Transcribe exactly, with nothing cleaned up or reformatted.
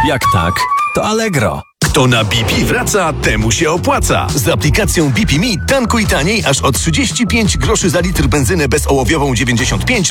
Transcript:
Jak tak, to Allegro. Kto na B P wraca, temu się opłaca. Z aplikacją B P Me tankuj taniej aż o trzydzieści pięć groszy za litr benzyny bezołowiową dziewięćdziesiąt pięć